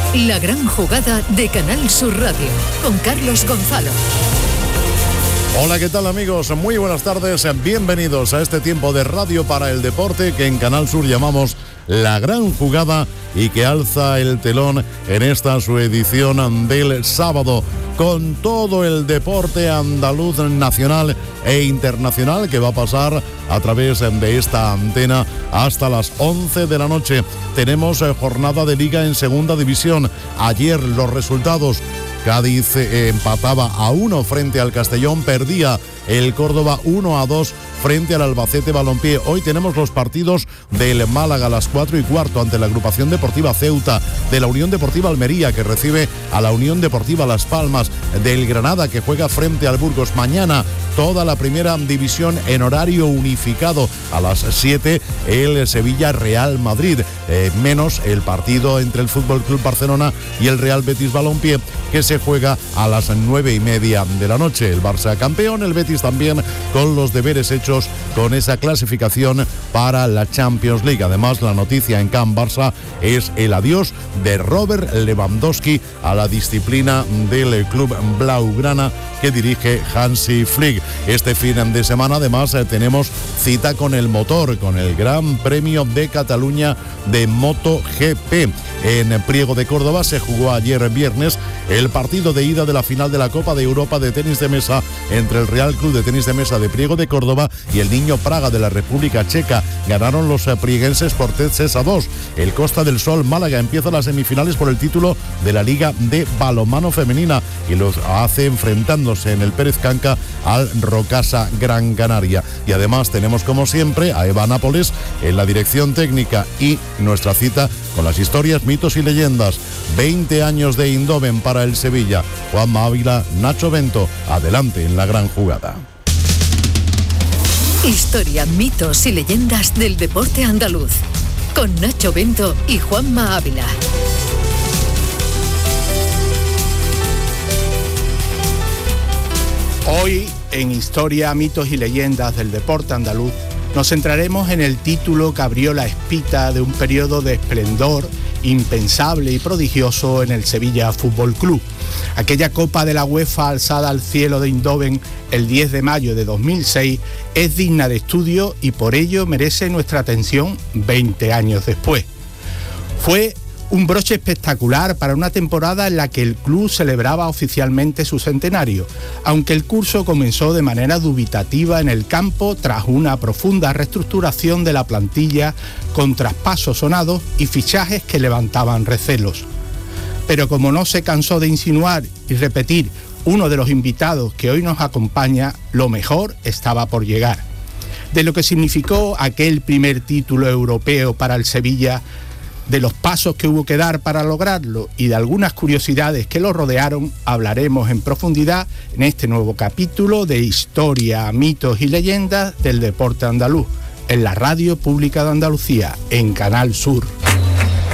La gran jugada de Canal Sur Radio, con Carlos Gonzalo. Hola, ¿qué tal, amigos? Muy buenas tardes, bienvenidos a este tiempo de radio para el deporte que en Canal Sur llamamos La Gran Jugada y que alza el telón en esta su edición del sábado con todo el deporte andaluz nacional e internacional que va a pasar a través de esta antena hasta las 11 de la noche. Tenemos jornada de Liga en Segunda División. Ayer los resultados: Cádiz empataba a 1 frente al Castellón, perdía el Córdoba 1-2 frente al Albacete Balompié. Hoy tenemos los partidos del Málaga a las 4:15 ante la Agrupación Deportiva Ceuta, de la Unión Deportiva Almería, que recibe a la Unión Deportiva Las Palmas, del Granada, que juega frente al Burgos. Mañana toda la primera división en horario unificado a las 7, el Sevilla Real Madrid, menos el partido entre el Fútbol Club Barcelona y el Real Betis Balompié, que se juega a las 9:30 de la noche. El Barça campeón, el Betis también con los deberes hechos con esa clasificación para la Champions League. Además, la noticia en Can Barça es el adiós de Robert Lewandowski a la disciplina del club blaugrana que dirige Hansi Flick. Este fin de semana, además, tenemos cita con el motor, con el Gran Premio de Cataluña de MotoGP. En Priego de Córdoba se jugó ayer viernes el partido de ida de la final de la Copa de Europa de tenis de mesa entre el Real Club de Tenis de Mesa de Priego de Córdoba y el Niño Praga de la República Checa. Ganaron los prieguenses por 3-2. El Costa del Sol Málaga empieza las semifinales por el título de la Liga de Balonmano Femenina y los hace enfrentándose en el Pérez Canca al Rocasa Gran Canaria. Y además tenemos, como siempre, a Eva Nápoles en la dirección técnica y nuestra cita con las historias, mitos y leyendas. 20 años de Eindhoven para el Sevilla. Juanma Ávila, Nacho Bento, adelante en La Gran Jugada. Historia, mitos y leyendas del deporte andaluz, con Nacho Bento y Juanma Ávila. Hoy, en Historia, mitos y leyendas del deporte andaluz, nos centraremos en el título que abrió la espita de un periodo de esplendor impensable y prodigioso en el Sevilla Fútbol Club. Aquella Copa de la UEFA alzada al cielo de Eindhoven el 10 de mayo de 2006 es digna de estudio y por ello merece nuestra atención 20 años después. Fue un broche espectacular para una temporada en la que el club celebraba oficialmente su centenario, aunque el curso comenzó de manera dubitativa en el campo tras una profunda reestructuración de la plantilla con traspasos sonados y fichajes que levantaban recelos. Pero como no se cansó de insinuar y repetir uno de los invitados que hoy nos acompaña, lo mejor estaba por llegar. De lo que significó aquel primer título europeo para el Sevilla, de los pasos que hubo que dar para lograrlo y de algunas curiosidades que lo rodearon, hablaremos en profundidad en este nuevo capítulo de Historia, mitos y leyendas del deporte andaluz, en la Radio Pública de Andalucía, en Canal Sur.